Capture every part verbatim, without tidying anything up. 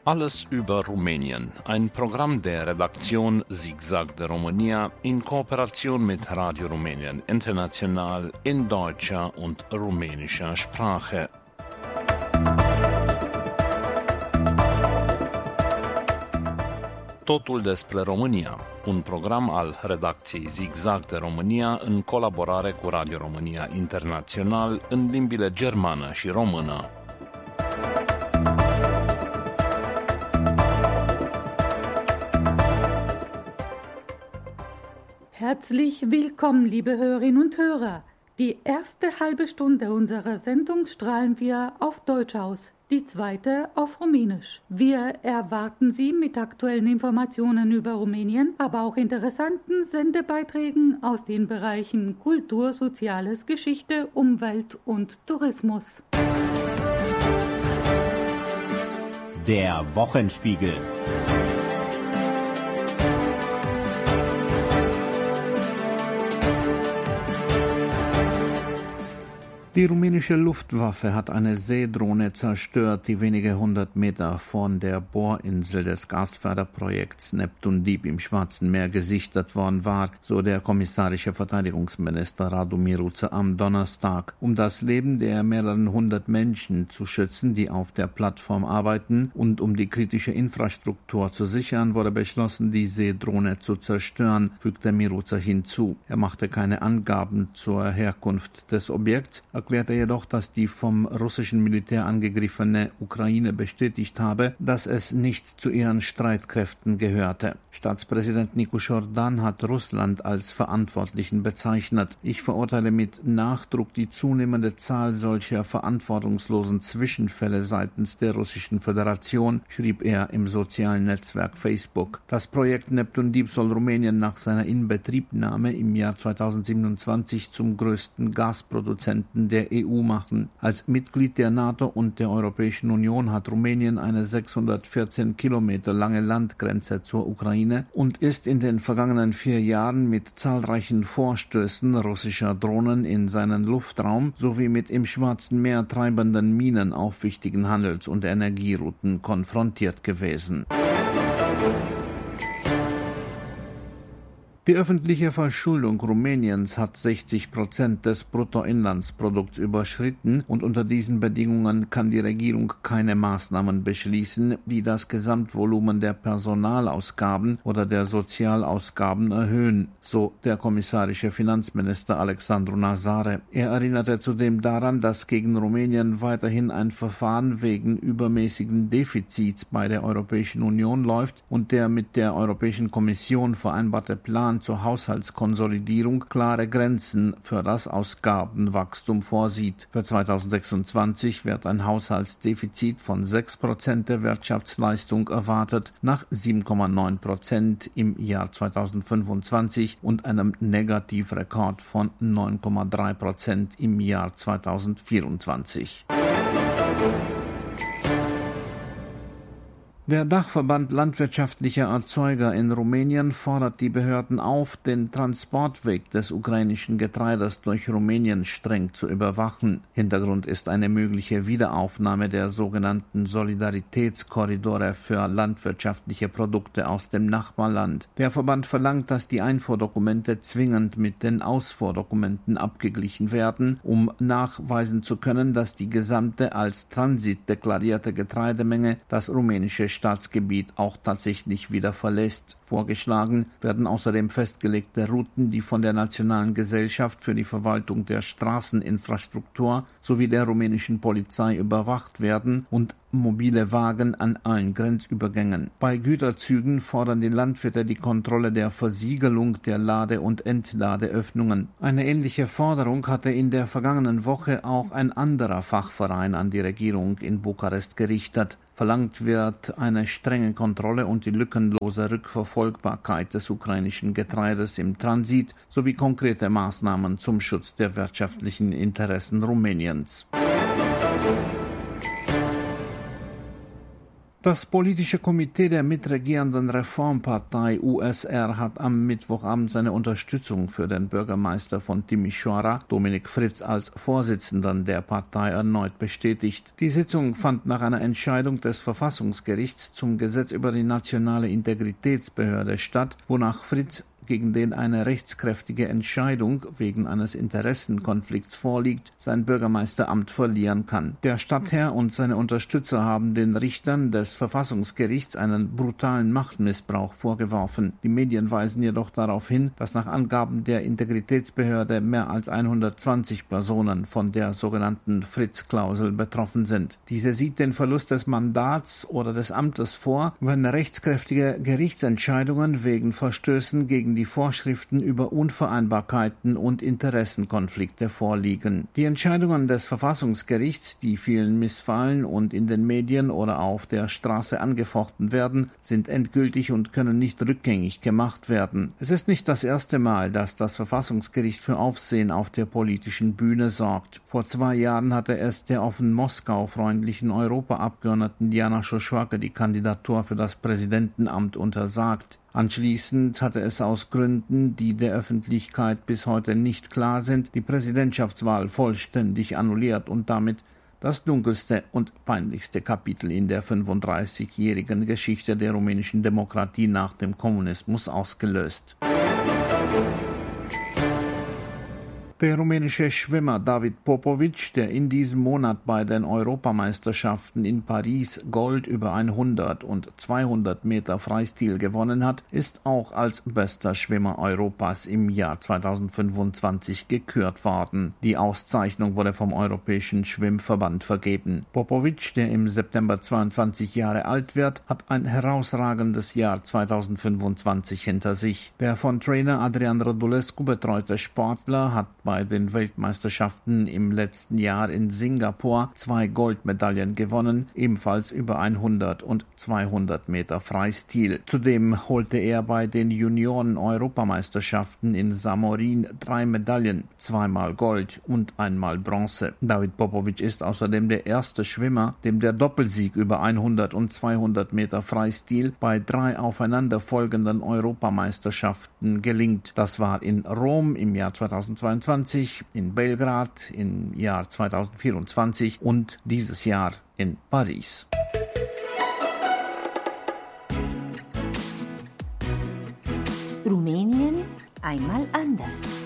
Alles über Rumänien, ein Programm der Redaktion Zigzag de România in Kooperation mit Radio Rumänien International in deutscher und rumänischer Sprache. Totul despre România, un program al redacției Zigzag de România în colaborare cu Radio România International în limbile germană și română. Herzlich willkommen, liebe Hörerinnen und Hörer. Die erste halbe Stunde unserer Sendung strahlen wir auf Deutsch aus, die zweite auf Rumänisch. Wir erwarten Sie mit aktuellen Informationen über Rumänien, aber auch interessanten Sendebeiträgen aus den Bereichen Kultur, Soziales, Geschichte, Umwelt und Tourismus. Der Wochenspiegel. Die rumänische Luftwaffe hat eine Seedrohne zerstört, die wenige hundert Meter von der Bohrinsel des Gasförderprojekts Neptun Deep im Schwarzen Meer gesichtet worden war, so der kommissarische Verteidigungsminister Radu Miruță am Donnerstag. Um das Leben der mehreren hundert Menschen zu schützen, die auf der Plattform arbeiten, und um die kritische Infrastruktur zu sichern, wurde beschlossen, die Seedrohne zu zerstören, fügte Miruță hinzu. Er machte keine Angaben zur Herkunft des Objekts, erklärte jedoch, dass die vom russischen Militär angegriffene Ukraine bestätigt habe, dass es nicht zu ihren Streitkräften gehörte. Staatspräsident Nicu Jordan hat Russland als Verantwortlichen bezeichnet. Ich verurteile mit Nachdruck die zunehmende Zahl solcher verantwortungslosen Zwischenfälle seitens der Russischen Föderation, schrieb er im sozialen Netzwerk Facebook. Das Projekt Neptun Deep soll Rumänien nach seiner Inbetriebnahme im Jahr zweitausendsiebenundzwanzig zum größten Gasproduzenten der E U machen. Als Mitglied der NATO und der Europäischen Union hat Rumänien eine sechshundertvierzehn Kilometer lange Landgrenze zur Ukraine und ist in den vergangenen vier Jahren mit zahlreichen Vorstößen russischer Drohnen in seinen Luftraum sowie mit im Schwarzen Meer treibenden Minen auf wichtigen Handels- und Energierouten konfrontiert gewesen. Die öffentliche Verschuldung Rumäniens hat sechzig Prozent des Bruttoinlandsprodukts überschritten und unter diesen Bedingungen kann die Regierung keine Maßnahmen beschließen, die das Gesamtvolumen der Personalausgaben oder der Sozialausgaben erhöhen, so der kommissarische Finanzminister Alexandru Nazare. Er erinnerte zudem daran, dass gegen Rumänien weiterhin ein Verfahren wegen übermäßigen Defizits bei der Europäischen Union läuft und der mit der Europäischen Kommission vereinbarte Plan zur Haushaltskonsolidierung klare Grenzen für das Ausgabenwachstum vorsieht. Für zweitausendsechsundzwanzig wird ein Haushaltsdefizit von sechs Prozent der Wirtschaftsleistung erwartet, nach sieben Komma neun Prozent im Jahr zweitausendfünfundzwanzig und einem Negativrekord von neun Komma drei Prozent im Jahr zweitausendvierundzwanzig. Der Dachverband landwirtschaftlicher Erzeuger in Rumänien fordert die Behörden auf, den Transportweg des ukrainischen Getreides durch Rumänien streng zu überwachen. Hintergrund ist eine mögliche Wiederaufnahme der sogenannten Solidaritätskorridore für landwirtschaftliche Produkte aus dem Nachbarland. Der Verband verlangt, dass die Einfuhrdokumente zwingend mit den Ausfuhrdokumenten abgeglichen werden, um nachweisen zu können, dass die gesamte als Transit deklarierte Getreidemenge das rumänische Staatsgebiet auch tatsächlich wieder verlässt. Vorgeschlagen werden außerdem festgelegte Routen, die von der Nationalen Gesellschaft für die Verwaltung der Straßeninfrastruktur sowie der rumänischen Polizei überwacht werden und mobile Wagen an allen Grenzübergängen. Bei Güterzügen fordern die Landwirte die Kontrolle der Versiegelung der Lade- und Entladeöffnungen. Eine ähnliche Forderung hatte in der vergangenen Woche auch ein anderer Fachverein an die Regierung in Bukarest gerichtet. Verlangt wird eine strenge Kontrolle und die lückenlose Rückverfolgbarkeit des ukrainischen Getreides im Transit sowie konkrete Maßnahmen zum Schutz der wirtschaftlichen Interessen Rumäniens. Das politische Komitee der mitregierenden Reformpartei U S R hat am Mittwochabend seine Unterstützung für den Bürgermeister von Timișoara, Dominik Fritz, als Vorsitzenden der Partei erneut bestätigt. Die Sitzung fand nach einer Entscheidung des Verfassungsgerichts zum Gesetz über die nationale Integritätsbehörde statt, wonach Fritz, gegen den eine rechtskräftige Entscheidung wegen eines Interessenkonflikts vorliegt, sein Bürgermeisteramt verlieren kann. Der Stadtherr und seine Unterstützer haben den Richtern des Verfassungsgerichts einen brutalen Machtmissbrauch vorgeworfen. Die Medien weisen jedoch darauf hin, dass nach Angaben der Integritätsbehörde mehr als hundertzwanzig Personen von der sogenannten Fritz-Klausel betroffen sind. Diese sieht den Verlust des Mandats oder des Amtes vor, wenn rechtskräftige Gerichtsentscheidungen wegen Verstößen gegen die Vorschriften über Unvereinbarkeiten und Interessenkonflikte vorliegen. Die Entscheidungen des Verfassungsgerichts, die vielen missfallen und in den Medien oder auf der Straße angefochten werden, sind endgültig und können nicht rückgängig gemacht werden. Es ist nicht das erste Mal, dass das Verfassungsgericht für Aufsehen auf der politischen Bühne sorgt. Vor zwei Jahren hatte es der offen Moskau-freundlichen Europaabgeordneten Jana Schoschwake die Kandidatur für das Präsidentenamt untersagt. Anschließend hatte es aus Gründen, die der Öffentlichkeit bis heute nicht klar sind, die Präsidentschaftswahl vollständig annulliert und damit das dunkelste und peinlichste Kapitel in der fünfunddreißigjährigen Geschichte der rumänischen Demokratie nach dem Kommunismus ausgelöst. Der rumänische Schwimmer David Popovic, der in diesem Monat bei den Europameisterschaften in Paris Gold über hundert und zweihundert Meter Freistil gewonnen hat, ist auch als bester Schwimmer Europas im Jahr zweitausendfünfundzwanzig gekürt worden. Die Auszeichnung wurde vom Europäischen Schwimmverband vergeben. Popovic, der im September zweiundzwanzig Jahre alt wird, hat ein herausragendes Jahr zweitausendfünfundzwanzig hinter sich. Der von Trainer Adrian Radulescu betreute Sportler hat bei den Weltmeisterschaften im letzten Jahr in Singapur zwei Goldmedaillen gewonnen, ebenfalls über hundert und zweihundert Meter Freistil. Zudem holte er bei den Junioren-Europameisterschaften in Samorin drei Medaillen, zweimal Gold und einmal Bronze. David Popovic ist außerdem der erste Schwimmer, dem der Doppelsieg über hundert und zweihundert Meter Freistil bei drei aufeinanderfolgenden Europameisterschaften gelingt. Das war in Rom im Jahr zweitausendzweiundzwanzig, in Belgrad im Jahr zweitausendvierundzwanzig und dieses Jahr in Paris. Rumänien einmal anders.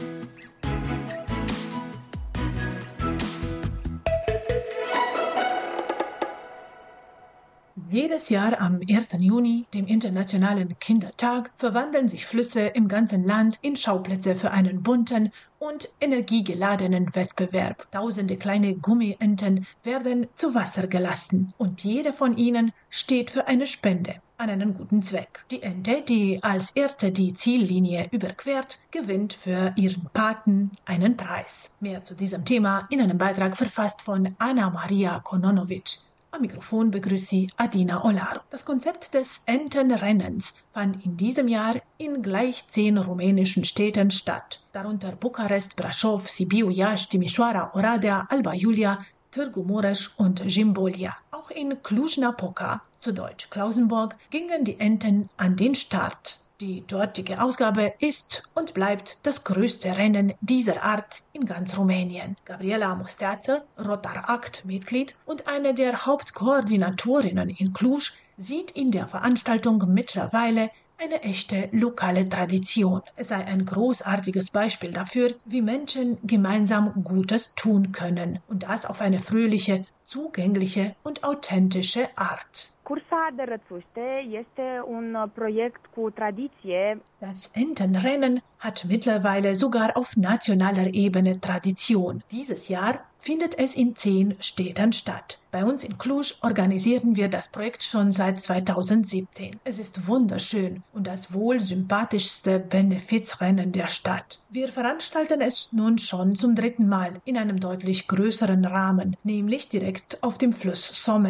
Jedes Jahr am ersten Juni, dem Internationalen Kindertag, verwandeln sich Flüsse im ganzen Land in Schauplätze für einen bunten und energiegeladenen Wettbewerb. Tausende kleine Gummienten werden zu Wasser gelassen und jede von ihnen steht für eine Spende an einen guten Zweck. Die Ente, die als erste die Ziellinie überquert, gewinnt für ihren Paten einen Preis. Mehr zu diesem Thema in einem Beitrag verfasst von Anna Maria Kononovic. Am Mikrofon begrüßt sie Adina Olaru. Das Konzept des Entenrennens fand in diesem Jahr in gleich zehn rumänischen Städten statt, darunter Bukarest, Brașov, Sibiu, Iași, Timișoara, Oradea, Alba Iulia, Târgu Mureș und Jimbolia. Auch in Cluj-Napoca, zu Deutsch Klausenburg, gingen die Enten an den Start. Die dortige Ausgabe ist und bleibt das größte Rennen dieser Art in ganz Rumänien. Gabriela Mosteață, Rotaract-Mitglied und eine der Hauptkoordinatorinnen in Cluj, sieht in der Veranstaltung mittlerweile eine echte lokale Tradition. Es sei ein großartiges Beispiel dafür, wie Menschen gemeinsam Gutes tun können und das auf eine fröhliche, zugängliche und authentische Art. Cursa de Rățuște este un proiect cu tradiție. Das Entenrennen hat mittlerweile sogar auf nationaler Ebene Tradition. Dieses Jahr findet es in zehn Städten statt. Bei uns in Cluj organisieren wir das Projekt schon seit zweitausendsiebzehn. Es ist wunderschön und das wohl sympathischste Benefizrennen der Stadt. Wir veranstalten es nun schon zum dritten Mal in einem deutlich größeren Rahmen, nämlich direkt auf dem Fluss Someș.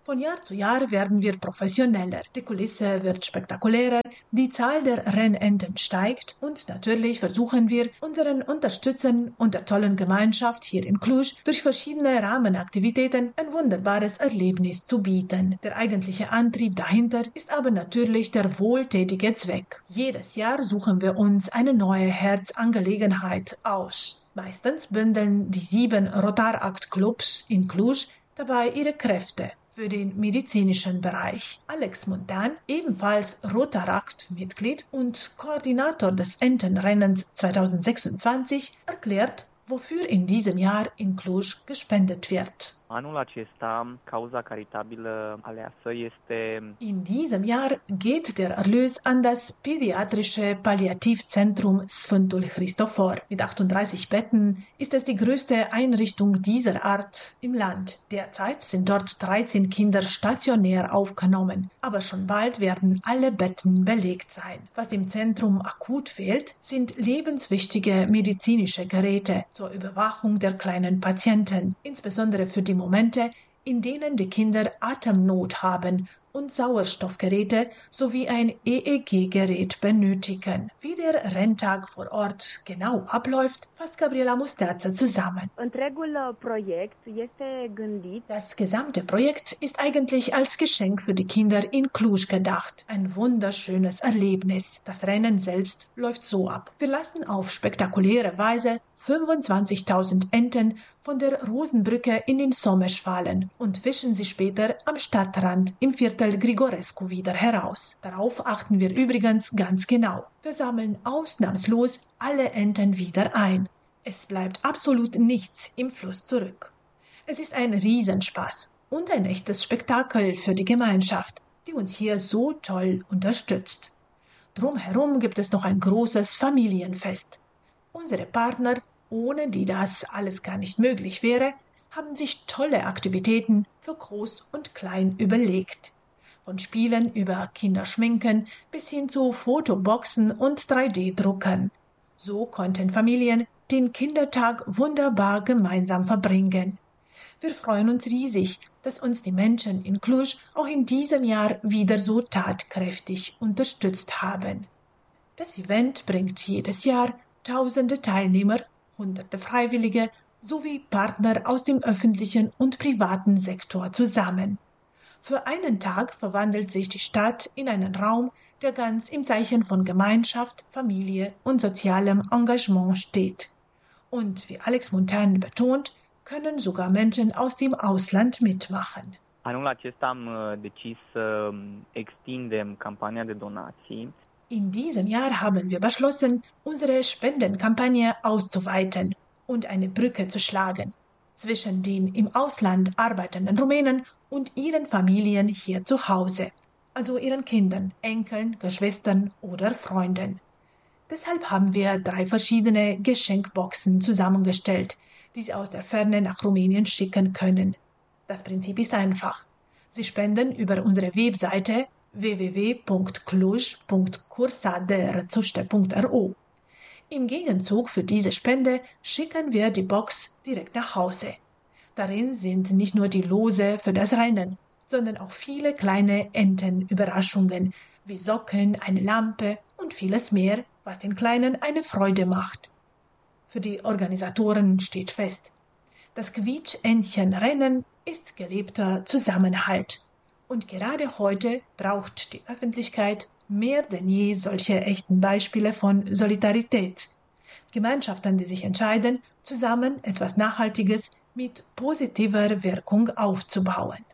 Von Jahr zu Jahr werden wir professioneller, die Kulisse wird spektakulärer, die Zahl der Rennenten steigt und natürlich versuchen wir, unseren Unterstützern und der tollen Gemeinschaft hier in Cluj durch verschiedene Rahmenaktivitäten ein wunderbares Erlebnis zu bieten. Der eigentliche Antrieb dahinter ist aber natürlich der wohltätige Zweck. Jedes Jahr suchen wir uns eine neue Herzangelegenheit aus. Meistens bündeln die sieben Rotaract-Clubs in Cluj dabei ihre Kräfte für den medizinischen Bereich. Alex Montan, ebenfalls Rotaract-Mitglied und Koordinator des Entenrennens zweitausendsechsundzwanzig, erklärt, wofür in diesem Jahr in Cluj gespendet wird. Anul acesta, cauza caritabilă aleasă este... In diesem Jahr geht der Erlös an das pädiatrische Palliativzentrum Sfântul Hristofor. Mit achtunddreißig Betten ist es die größte Einrichtung dieser Art im Land. Derzeit sind dort dreizehn Kinder stationär aufgenommen, aber schon bald werden alle Betten belegt sein. Was dem Zentrum akut fehlt, sind lebenswichtige medizinische Geräte zur Überwachung der kleinen Patienten, insbesondere für die Momente, in denen die Kinder Atemnot haben und Sauerstoffgeräte sowie ein E E G-Gerät benötigen. Wie der Renntag vor Ort genau abläuft, fasst Gabriela Musterță zusammen. Întregul proiect este gândit. Das gesamte Projekt ist eigentlich als Geschenk für die Kinder in Cluj gedacht. Ein wunderschönes Erlebnis. Das Rennen selbst läuft so ab. Wir lassen auf spektakuläre Weise fünfundzwanzigtausend Enten von der Rosenbrücke in den Somesch fallen und wischen sie später am Stadtrand im Viertel Grigorescu wieder heraus. Darauf achten wir übrigens ganz genau. Wir sammeln ausnahmslos alle Enten wieder ein. Es bleibt absolut nichts im Fluss zurück. Es ist ein Riesenspaß und ein echtes Spektakel für die Gemeinschaft, die uns hier so toll unterstützt. Drumherum gibt es noch ein großes Familienfest. Unsere Partner, ohne die das alles gar nicht möglich wäre, haben sich tolle Aktivitäten für Groß und Klein überlegt. Von Spielen über Kinderschminken bis hin zu Fotoboxen und drei D Drucken. So konnten Familien den Kindertag wunderbar gemeinsam verbringen. Wir freuen uns riesig, dass uns die Menschen in Cluj auch in diesem Jahr wieder so tatkräftig unterstützt haben. Das Event bringt jedes Jahr tausende Teilnehmer, hunderte Freiwillige sowie Partner aus dem öffentlichen und privaten Sektor zusammen. Für einen Tag verwandelt sich die Stadt in einen Raum, der ganz im Zeichen von Gemeinschaft, Familie und sozialem Engagement steht. Und wie Alex Montan betont, können sogar Menschen aus dem Ausland mitmachen. Anul acesta am decis să extindem campania de donații. In diesem Jahr haben wir beschlossen, unsere Spendenkampagne auszuweiten und eine Brücke zu schlagen zwischen den im Ausland arbeitenden Rumänen und ihren Familien hier zu Hause, also ihren Kindern, Enkeln, Geschwistern oder Freunden. Deshalb haben wir drei verschiedene Geschenkboxen zusammengestellt, die Sie aus der Ferne nach Rumänien schicken können. Das Prinzip ist einfach. Sie spenden über unsere Webseite w w w punct cluj punct cursa de rățuște punct r o. Im Gegenzug für diese Spende schicken wir die Box direkt nach Hause. Darin sind nicht nur die Lose für das Rennen, sondern auch viele kleine Entenüberraschungen wie Socken, eine Lampe und vieles mehr, was den Kleinen eine Freude macht. Für die Organisatoren steht fest: Das Quietsch-Entchen-Rennen ist gelebter Zusammenhalt. Und gerade heute braucht die Öffentlichkeit mehr denn je solche echten Beispiele von Solidarität. Gemeinschaften, die sich entscheiden, zusammen etwas Nachhaltiges mit positiver Wirkung aufzubauen.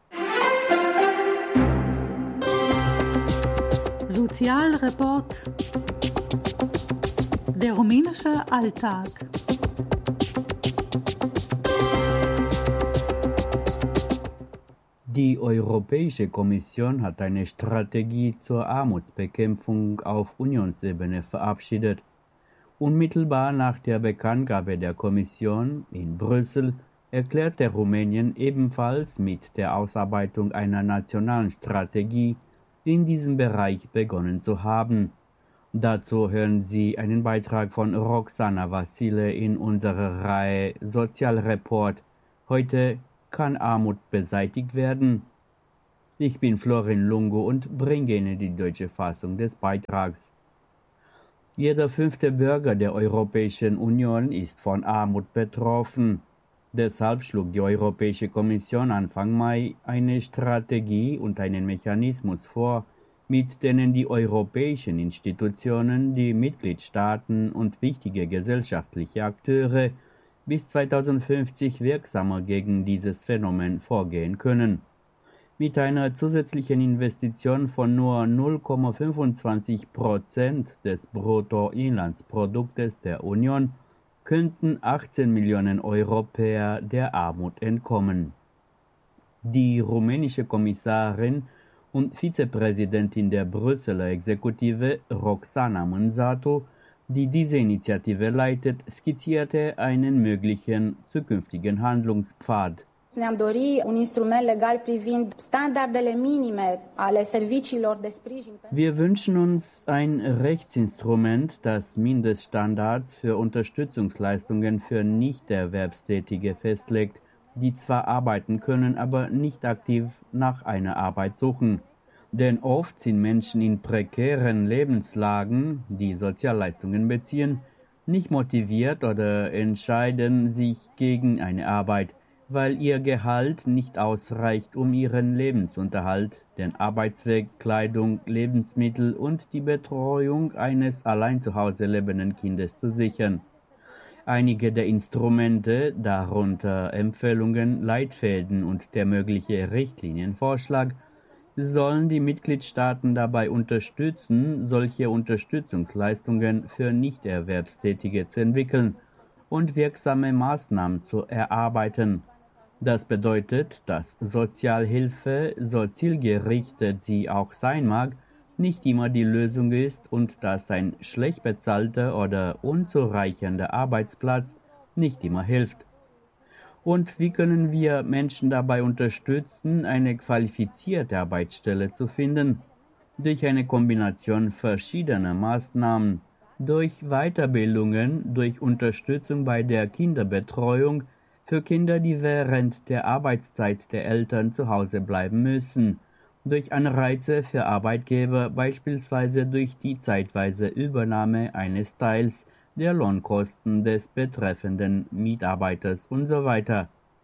Sozialreport. Der rumänische Alltag. Die Europäische Kommission hat eine Strategie zur Armutsbekämpfung auf Unionsebene verabschiedet. Unmittelbar nach der Bekanntgabe der Kommission in Brüssel erklärte Rumänien ebenfalls mit der Ausarbeitung einer nationalen Strategie in diesem Bereich begonnen zu haben. Dazu hören Sie einen Beitrag von Roxana Vasile in unserer Reihe Sozialreport. Heute: Kann Armut beseitigt werden? Ich bin Florin Lungo und bringe Ihnen die deutsche Fassung des Beitrags. Jeder fünfte Bürger der Europäischen Union ist von Armut betroffen. Deshalb schlug die Europäische Kommission Anfang Mai eine Strategie und einen Mechanismus vor, mit denen die europäischen Institutionen, die Mitgliedstaaten und wichtige gesellschaftliche Akteure bis zweitausendfünfzig wirksamer gegen dieses Phänomen vorgehen können. Mit einer zusätzlichen Investition von nur null Komma fünfundzwanzig Prozent des Bruttoinlandsproduktes der Union könnten achtzehn Millionen Europäer der Armut entkommen. Die rumänische Kommissarin und Vizepräsidentin der Brüsseler Exekutive Roxana Mânzatu, die diese Initiative leitet, skizzierte einen möglichen zukünftigen Handlungspfad. Ne-am dori un instrument legal privind standardele minime ale serviciilor de sprijin. Wir wünschen uns ein Rechtsinstrument, das Mindeststandards für Unterstützungsleistungen für Nichterwerbstätige festlegt, die zwar arbeiten können, aber nicht aktiv nach einer Arbeit suchen. Denn oft sind Menschen in prekären Lebenslagen, die Sozialleistungen beziehen, nicht motiviert oder entscheiden sich gegen eine Arbeit, weil ihr Gehalt nicht ausreicht, um ihren Lebensunterhalt, den Arbeitsweg, Kleidung, Lebensmittel und die Betreuung eines allein zu Hause lebenden Kindes zu sichern. Einige der Instrumente, darunter Empfehlungen, Leitfäden und der mögliche Richtlinienvorschlag, sollen die Mitgliedstaaten dabei unterstützen, solche Unterstützungsleistungen für Nichterwerbstätige zu entwickeln und wirksame Maßnahmen zu erarbeiten. Das bedeutet, dass Sozialhilfe, so zielgerichtet sie auch sein mag, nicht immer die Lösung ist und dass ein schlecht bezahlter oder unzureichender Arbeitsplatz nicht immer hilft. Und wie können wir Menschen dabei unterstützen, eine qualifizierte Arbeitsstelle zu finden? Durch eine Kombination verschiedener Maßnahmen, durch Weiterbildungen, durch Unterstützung bei der Kinderbetreuung für Kinder, die während der Arbeitszeit der Eltern zu Hause bleiben müssen, durch Anreize für Arbeitgeber, beispielsweise durch die zeitweise Übernahme eines Teils der Lohnkosten des betreffenden Mitarbeiters und so weiter.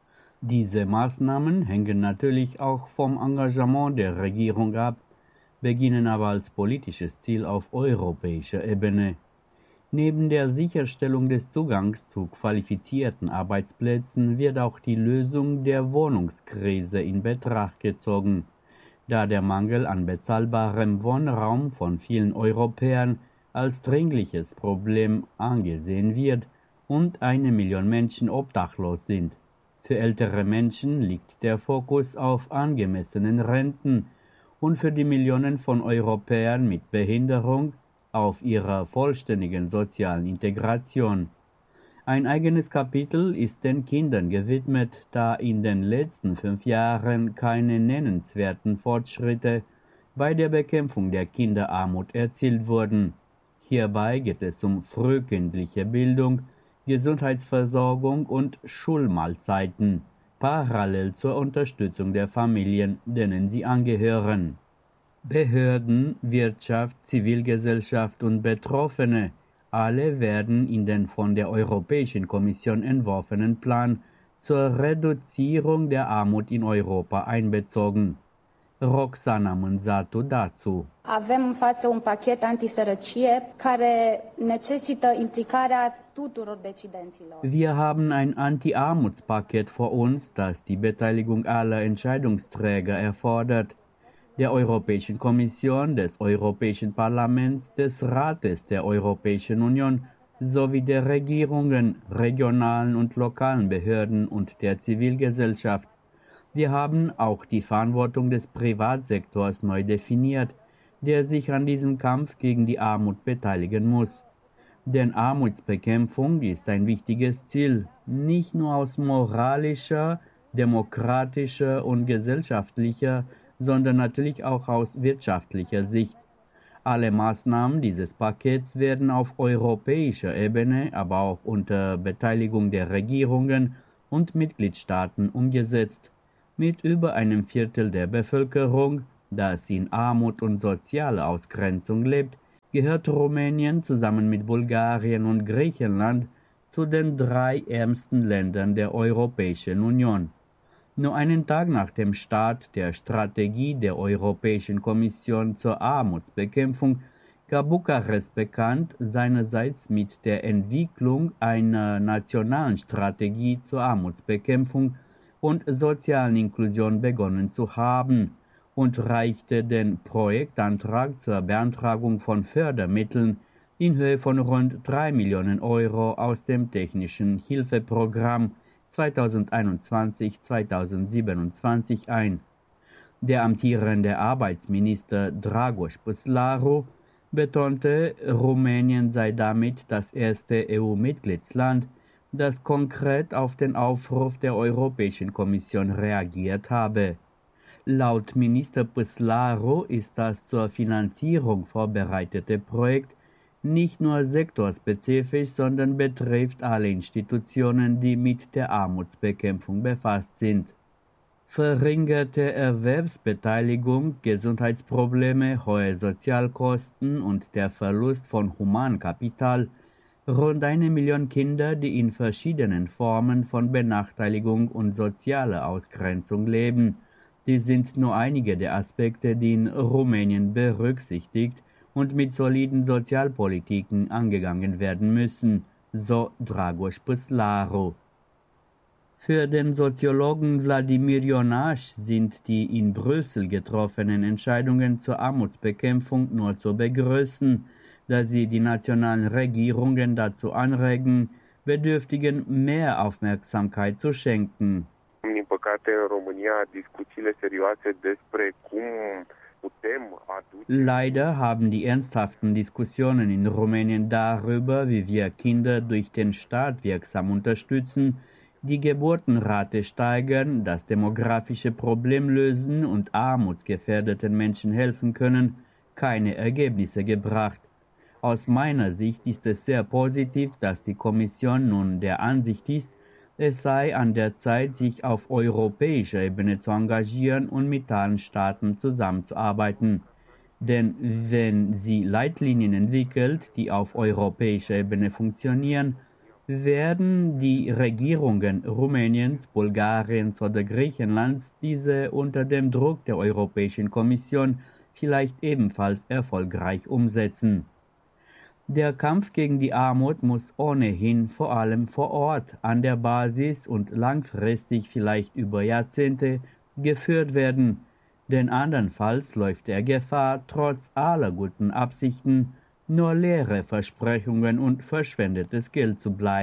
Diese Maßnahmen hängen natürlich auch vom Engagement der Regierung ab, beginnen aber als politisches Ziel auf europäischer Ebene. Neben der Sicherstellung des Zugangs zu qualifizierten Arbeitsplätzen wird auch die Lösung der Wohnungskrise in Betracht gezogen, da der Mangel an bezahlbarem Wohnraum von vielen Europäern als dringliches Problem angesehen wird und eine Million Menschen obdachlos sind. Für ältere Menschen liegt der Fokus auf angemessenen Renten und für die Millionen von Europäern mit Behinderung auf ihrer vollständigen sozialen Integration. Ein eigenes Kapitel ist den Kindern gewidmet, da in den letzten fünf Jahren keine nennenswerten Fortschritte bei der Bekämpfung der Kinderarmut erzielt wurden. Hierbei geht es um frühkindliche Bildung, Gesundheitsversorgung und Schulmahlzeiten, parallel zur Unterstützung der Familien, denen sie angehören. Behörden, Wirtschaft, Zivilgesellschaft und Betroffene, alle werden in den von der Europäischen Kommission entworfenen Plan zur Reduzierung der Armut in Europa einbezogen. Roxana Mânzatu dazu. Avem în față un pachet antisărăcie care necesită implicarea tuturor decidenților. Wir haben ein Anti-Armutspaket vor uns, das die Beteiligung aller Entscheidungsträger erfordert. Der Europäischen Kommission, des Europäischen Parlaments, des Rates der Europäischen Union sowie der Regierungen, regionalen und lokalen Behörden und der Zivilgesellschaft. Wir haben auch die Verantwortung des Privatsektors neu definiert, der sich an diesem Kampf gegen die Armut beteiligen muss. Denn Armutsbekämpfung ist ein wichtiges Ziel, nicht nur aus moralischer, demokratischer und gesellschaftlicher, sondern natürlich auch aus wirtschaftlicher Sicht. Alle Maßnahmen dieses Pakets werden auf europäischer Ebene, aber auch unter Beteiligung der Regierungen und Mitgliedstaaten umgesetzt. Mit über einem Viertel der Bevölkerung, das in Armut und sozialer Ausgrenzung lebt, gehört Rumänien zusammen mit Bulgarien und Griechenland zu den drei ärmsten Ländern der Europäischen Union. Nur einen Tag nach dem Start der Strategie der Europäischen Kommission zur Armutsbekämpfung gab Bukarest bekannt, seinerseits mit der Entwicklung einer nationalen Strategie zur Armutsbekämpfung und sozialen Inklusion begonnen zu haben und reichte den Projektantrag zur Beantragung von Fördermitteln in Höhe von rund drei Millionen Euro aus dem Technischen Hilfeprogramm zweitausendeinundzwanzig bis zweitausendsiebenundzwanzig ein. Der amtierende Arbeitsminister Dragoș Păslaru betonte, Rumänien sei damit das erste E U-Mitgliedsland, das konkret auf den Aufruf der Europäischen Kommission reagiert habe. Laut Minister Păslaru ist das zur Finanzierung vorbereitete Projekt nicht nur sektorspezifisch, sondern betrifft alle Institutionen, die mit der Armutsbekämpfung befasst sind. Verringerte Erwerbsbeteiligung, Gesundheitsprobleme, hohe Sozialkosten und der Verlust von Humankapital, rund eine Million Kinder, die in verschiedenen Formen von Benachteiligung und sozialer Ausgrenzung leben. Die sind nur einige der Aspekte, die in Rumänien berücksichtigt und mit soliden Sozialpolitiken angegangen werden müssen, so Dragoș Păslaru. Für den Soziologen Vladimir Ionaș sind die in Brüssel getroffenen Entscheidungen zur Armutsbekämpfung nur zu begrüßen, da sie die nationalen Regierungen dazu anregen, Bedürftigen mehr Aufmerksamkeit zu schenken. Din păcate, în România, discuțiile serioase despre cum putem aduce... Leider haben die ernsthaften Diskussionen in Rumänien darüber, wie wir Kinder durch den Staat wirksam unterstützen, die Geburtenrate steigern, das demografische Problem lösen und armutsgefährdeten Menschen helfen können, keine Ergebnisse gebracht. Aus meiner Sicht ist es sehr positiv, dass die Kommission nun der Ansicht ist, es sei an der Zeit, sich auf europäischer Ebene zu engagieren und mit allen Staaten zusammenzuarbeiten. Denn wenn sie Leitlinien entwickelt, die auf europäischer Ebene funktionieren, werden die Regierungen Rumäniens, Bulgariens oder Griechenlands diese unter dem Druck der Europäischen Kommission vielleicht ebenfalls erfolgreich umsetzen. Der Kampf gegen die Armut muss ohnehin vor allem vor Ort, an der Basis und langfristig vielleicht über Jahrzehnte geführt werden, denn andernfalls läuft er Gefahr, trotz aller guten Absichten nur leere Versprechungen und verschwendetes Geld zu bleiben.